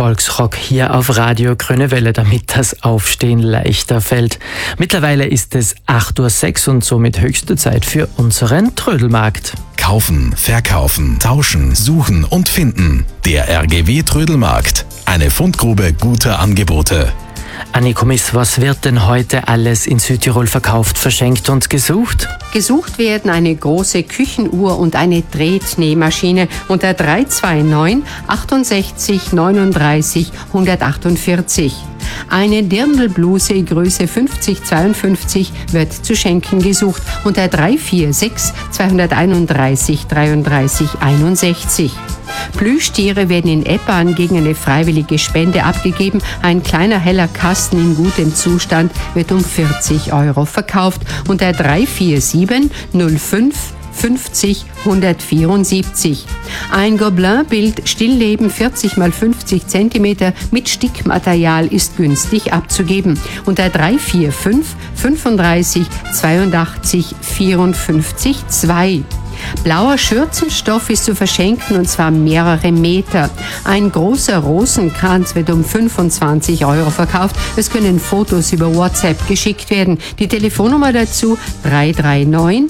Volksrock hier auf Radio Grüne Welle, damit das Aufstehen leichter fällt. Mittlerweile ist es 8:06 Uhr und somit höchste Zeit für unseren Trödelmarkt. Kaufen, verkaufen, tauschen, suchen und finden. Der RGW Trödelmarkt. Eine Fundgrube guter Angebote. Anni Kommiss, was wird denn heute alles in Südtirol verkauft, verschenkt und gesucht? Gesucht werden eine große Küchenuhr und eine Drehtnähmaschine unter 329 68 39 148. Eine Dirndlbluse Größe 50-52 wird zu schenken gesucht unter 346 231 33 61. Plüschtiere werden in Eppan gegen eine freiwillige Spende abgegeben. Ein kleiner heller Kasten in gutem Zustand wird um 40 € verkauft unter 347 05 50 174. Ein Gobelin-Bild Stillleben 40 x 50 cm mit Stickmaterial ist günstig abzugeben unter 345 35 82 54 2. Blauer Schürzenstoff ist zu verschenken und zwar mehrere Meter. Ein großer Rosenkranz wird um 25 € verkauft. Es können Fotos über WhatsApp geschickt werden. Die Telefonnummer dazu 339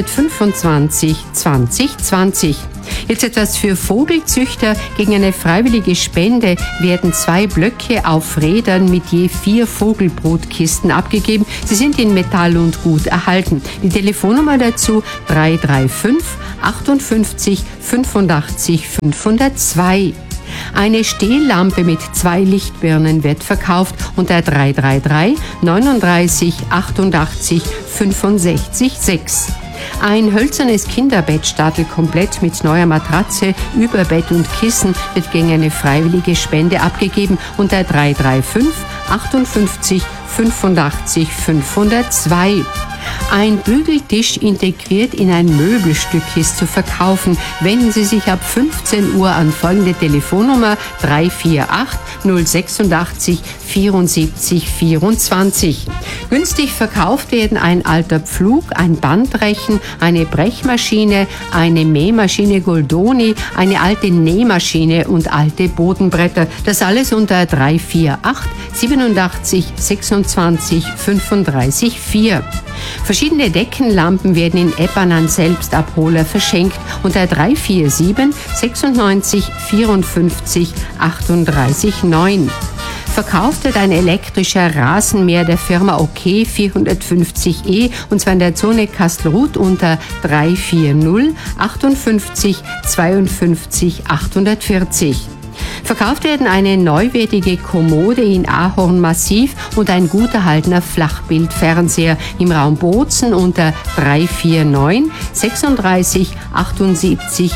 125 20 20. Jetzt etwas für Vogelzüchter. Gegen eine freiwillige Spende werden 2 Blöcke auf Rädern mit je 4 Vogelbrutkisten abgegeben. Sie sind in Metall und gut erhalten. Die Telefonnummer dazu 335 58 85 502. Eine Stehlampe mit 2 Lichtbirnen wird verkauft unter 333 39 88 65 6. Ein hölzernes Kinderbettstadel komplett mit neuer Matratze, Überbett und Kissen wird gegen eine freiwillige Spende abgegeben unter 335 58 85 502. Ein Bügeltisch integriert in ein Möbelstück ist zu verkaufen. Wenden Sie sich ab 15 Uhr an folgende Telefonnummer 348 086 74 24. Günstig verkauft werden ein alter Pflug, ein Bandrechen, eine Brechmaschine, eine Mähmaschine Goldoni, eine alte Nähmaschine und alte Bodenbretter. Das alles unter 348 87 26 35 4. Verschiedene Deckenlampen werden in Eppan an Selbstabholer verschenkt unter 347 96 54 38 9. Verkauft wird ein elektrischer Rasenmäher der Firma OK 450E und zwar in der Zone Kastelruth unter 340 58 52 840. Verkauft werden eine neuwertige Kommode in Ahornmassiv und ein gut erhaltener Flachbildfernseher im Raum Bozen unter 349 36 78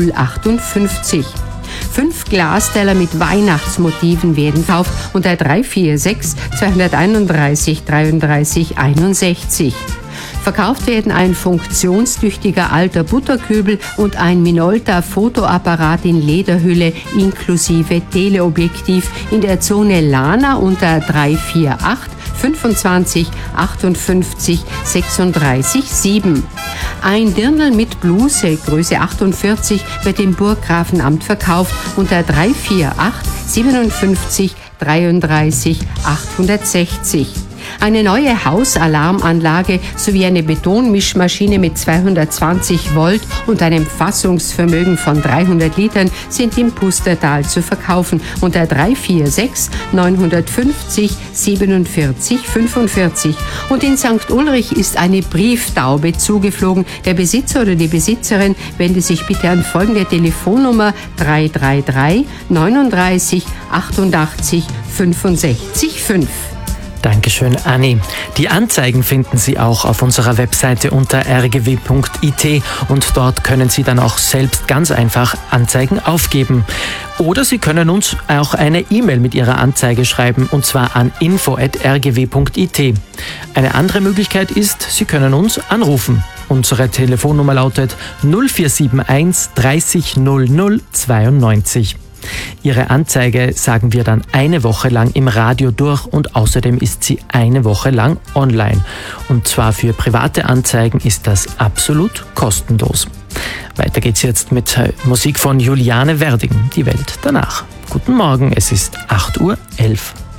058. 5 Glasteller mit Weihnachtsmotiven werden verkauft unter 346 231 33 61. Verkauft werden ein funktionstüchtiger alter Butterkübel und ein Minolta-Fotoapparat in Lederhülle inklusive Teleobjektiv in der Zone Lana unter 348 25 58 36 7. Ein Dirndl mit Bluse Größe 48 wird im Burggrafenamt verkauft unter 348 57 33 860. Eine neue Hausalarmanlage sowie eine Betonmischmaschine mit 220 Volt und einem Fassungsvermögen von 300 Litern sind im Pustertal zu verkaufen unter 346 950 47 45. Und in St. Ulrich ist eine Brieftaube zugeflogen. Der Besitzer oder die Besitzerin wendet sich bitte an folgende Telefonnummer 333 39 88 65 5. Dankeschön, Anni. Die Anzeigen finden Sie auch auf unserer Webseite unter rgw.it und dort können Sie dann auch selbst ganz einfach Anzeigen aufgeben. Oder Sie können uns auch eine E-Mail mit Ihrer Anzeige schreiben und zwar an info@rgw.it. Eine andere Möglichkeit ist, Sie können uns anrufen. Unsere Telefonnummer lautet 0471 30 00 92. Ihre Anzeige sagen wir dann eine Woche lang im Radio durch und außerdem ist sie eine Woche lang online. Und zwar für private Anzeigen ist das absolut kostenlos. Weiter geht's jetzt mit Musik von Juliane Werding, Die Welt danach. Guten Morgen, es ist 8:11 Uhr.